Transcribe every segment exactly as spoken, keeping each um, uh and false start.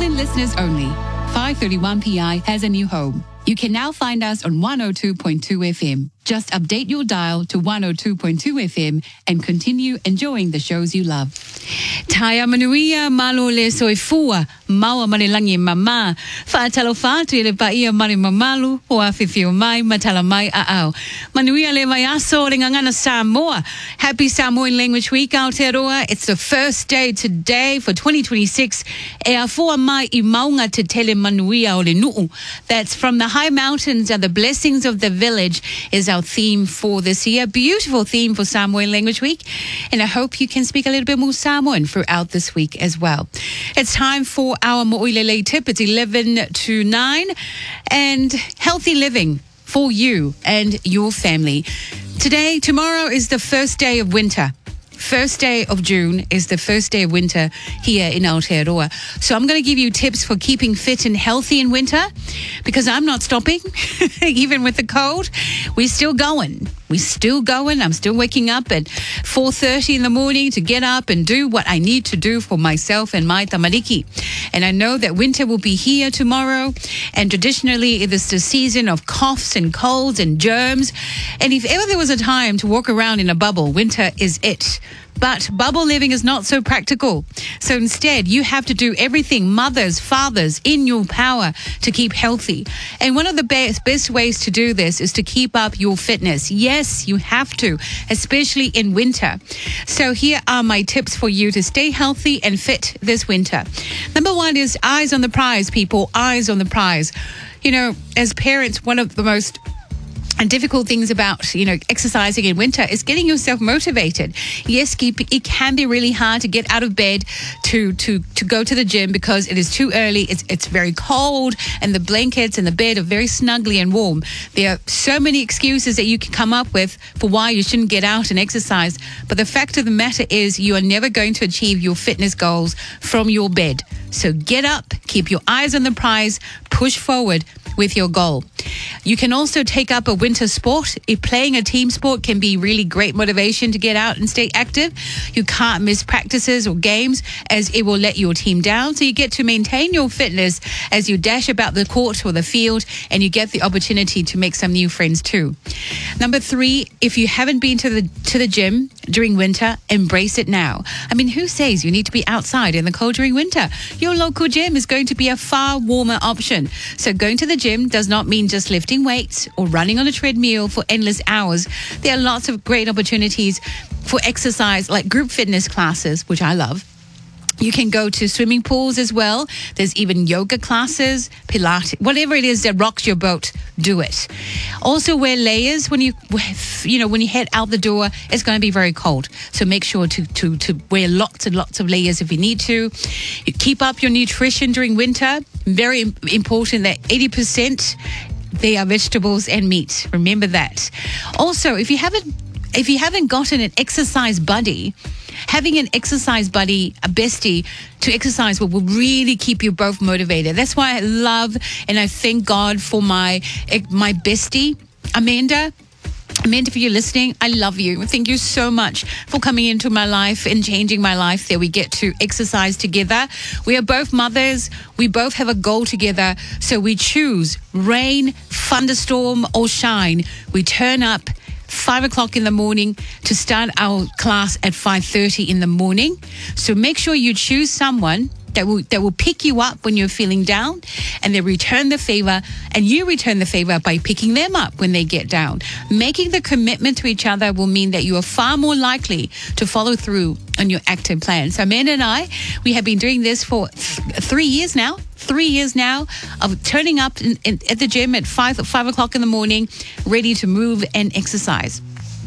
Auckland listeners only. five thirty-one P I has a new home. You can now find us on one oh two point two F M. Just update your dial to one oh two point two F M and continue enjoying the shows you love. Taia manuia malo le soifua, maua manilangi mama. Whaatalo whaatu le paia mani mamalu, o awhiwhio mai, matala mai a au. Manuia le mai aso le ngangana Samoa. Happy Samoan Language Week, Aotearoa. It's the first day today for twenty twenty-six. E a fua mai I maunga te tele manuia o le nuu. That's from the high mountains and the blessings of the village is our theme for this year. Beautiful theme for Samoan Language Week. And I hope you can speak a little bit more Samoan throughout this week as well. It's time for our Mo'ilele tip. It's eleven to nine. And healthy living for you and your family. Today, tomorrow is the first day of winter. First day of June is the first day of winter here in Aotearoa. So I'm going to give you tips for keeping fit and healthy in winter because I'm not stopping. Even with the cold, we're still going. We're still going. I'm still waking up at four thirty in the morning to get up and do what I need to do for myself and my tamariki. And I know that winter will be here tomorrow. And traditionally, it is the season of coughs and colds and germs. And if ever there was a time to walk around in a bubble, winter is it. But bubble living is not so practical. So instead, you have to do everything, mothers, fathers, in your power to keep healthy. And one of the best, best ways to do this is to keep up your fitness. Yes, you have to, especially in winter. So here are my tips for you to stay healthy and fit this winter. Number one is eyes on the prize, people. Eyes on the prize. You know, as parents, one of the most And difficult things about, you know, exercising in winter is getting yourself motivated. Yes, it can be really hard to get out of bed to to to go to the gym because it is too early. It's it's very cold and the blankets and the bed are very snuggly and warm. There are so many excuses that you can come up with for why you shouldn't get out and exercise. But the fact of the matter is you are never going to achieve your fitness goals from your bed. So get up, keep your eyes on the prize, push forward with your goal. You can also take up a winter sport. If playing a team sport can be really great motivation to get out and stay active, you can't miss practices or games as it will let your team down. So you get to maintain your fitness as you dash about the court or the field and you get the opportunity to make some new friends too. Number three, if you haven't been to the to the gym during winter, embrace it now. I mean, who says you need to be outside in the cold during winter? Your local gym is going to be a far warmer option. So going to the gym does not mean just lifting weights or running on a treadmill for endless hours. There are lots of great opportunities for exercise like group fitness classes, which I love. You can go to swimming pools as well. There's even yoga classes, Pilates, whatever it is that rocks your boat, do it. Also wear layers when you, you know, when you head out the door, it's going to be very cold. So make sure to, to, to wear lots and lots of layers if you need to. You keep up your nutrition during winter. Very important that eighty percent they are vegetables and meat. Remember that. Also, if you haven't, if you haven't gotten an exercise buddy, having an exercise buddy, a bestie to exercise will, will really keep you both motivated. That's why I love and I thank God for my my bestie, Amanda. Amanda, if you're listening, I love you. Thank you so much for coming into my life and changing my life. There we get to exercise together. We are both mothers. We both have a goal together. So we choose rain, thunderstorm, or shine. We turn up five o'clock in the morning to start our class at five thirty in the morning. So make sure you choose someone that will that will pick you up when you're feeling down, and they return the favor, and you return the favor by picking them up when they get down. Making the commitment to each other will mean that you are far more likely to follow through on your active plan. So Amanda and I, we have been doing this for th- three years now. Three years now of turning up in, in, at the gym at five, five o'clock in the morning, ready to move and exercise.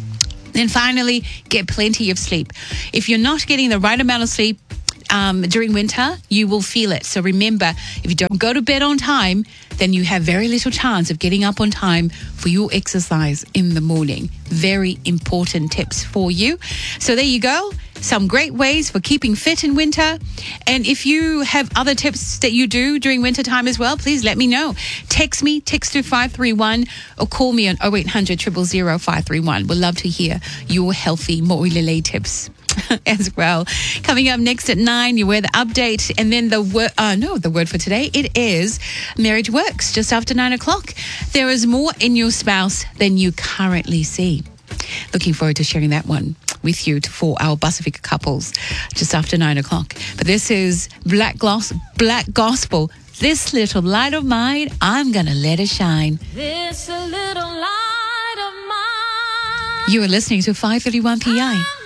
Then finally, get plenty of sleep. If you're not getting the right amount of sleep um, during winter, you will feel it. So remember, if you don't go to bed on time, then you have very little chance of getting up on time for your exercise in the morning. Very important tips for you. So there you go. Some great ways for keeping fit in winter. And if you have other tips that you do during winter time as well, please let me know. Text me, text to five three one, or call me on oh eight hundred, zero zero zero, five three one. We'd love to hear your healthy mo'ilele tips. as well. Coming up next at nine, your weather update, and then the word, uh, no, the word for today, it is Marriage Works, just after nine o'clock. There is more in your spouse than you currently see. Looking forward to sharing that one with you for our Pacifica couples just after nine o'clock. But this is Black Gloss, Black Gospel. This little light of mine, I'm gonna let it shine. This little light of mine. You are listening to five thirty-one P I.